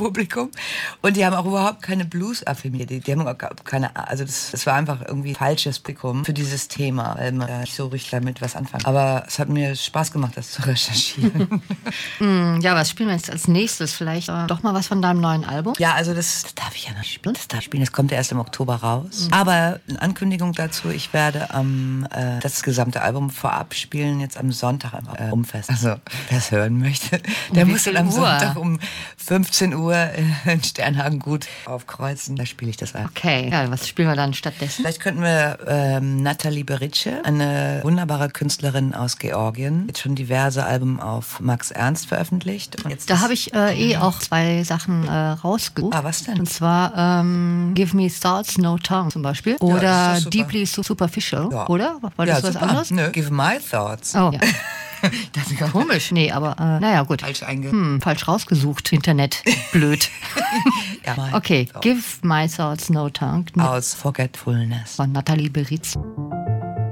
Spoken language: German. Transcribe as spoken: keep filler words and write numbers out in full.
Publikum. Und die haben auch überhaupt keine Blues-Affinität. Die, die haben auch keine, also das, das war einfach irgendwie falsches Publikum für dieses Thema, weil man nicht so richtig damit was anfangen. Aber es hat mir Spaß gemacht, das zu recherchieren. mm, ja, was spielen wir jetzt als nächstes? Vielleicht äh, doch mal was von deinem neuen Album? Ja, also das, das darf ich ja noch spielen. Das darf ich spielen. Das kommt ja erst im Oktober raus. Mhm. Aber eine Ankündigung dazu, ich werde am ähm, äh, das gesamte Album vorab spielen, jetzt am Sonntag am äh, Umfest. Also, wer es hören möchte, der muss dann am Uhr? Sonntag um fünfzehn Uhr in Sternhagen gut aufkreuzen. Da spiele ich das ein. Okay, ja, was spielen wir dann stattdessen? Vielleicht könnten wir ähm, Nathalie Berice, eine wunderbare Künstlerin aus Georgien, jetzt schon diverse Alben auf Max Ernst veröffentlicht. Und jetzt da habe ich äh, eh auch zwei Sachen äh, rausgesucht. Ah, was denn? Und zwar ähm, Give Me Thoughts, No Tongue zum Beispiel. Oder ja, Deeply Superficial, ja. oder? War das ja, was super. anderes? Nö, Give My Thoughts. Oh, ja. Das ist komisch. Nee, aber äh, naja, gut. Falsch einge... Hm, falsch rausgesucht, Internet. Blöd. ja, okay, Give My Thoughts No Tongue. Aus Forgetfulness. Von Nathalie Berice.